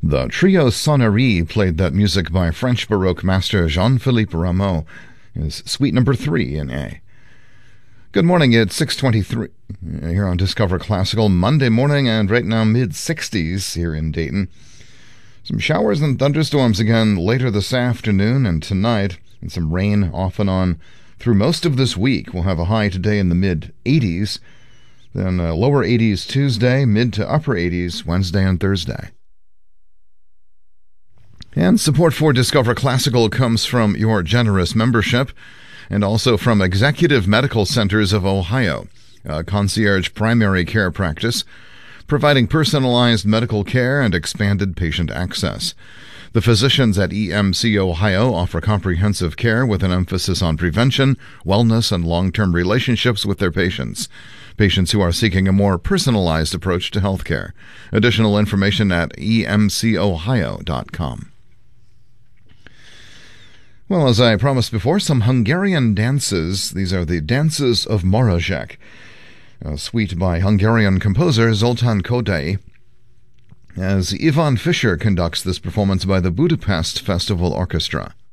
The trio Sonnerie played that music by French Baroque master Jean-Philippe Rameau. Is Suite number 3 in A. Good morning, it's 6:23 here on Discover Classical, Monday morning, and right now mid-60s here in Dayton. Some showers and thunderstorms again later this afternoon and tonight, and some rain off and on through most of this week. We'll have a high today in the mid-80s, then lower 80s Tuesday, mid to upper 80s Wednesday and Thursday. And support for Discover Classical comes from your generous membership and also from Executive Medical Centers of Ohio, a concierge primary care practice providing personalized medical care and expanded patient access. The physicians at EMC Ohio offer comprehensive care with an emphasis on prevention, wellness, and long-term relationships with their patients who are seeking a more personalized approach to healthcare. Additional information at emcohio.com. Well, as I promised before, some Hungarian dances. These are the Dances of Marozsek, a suite by Hungarian composer Zoltán Kodály, as Ivan Fischer conducts this performance by the Budapest Festival Orchestra.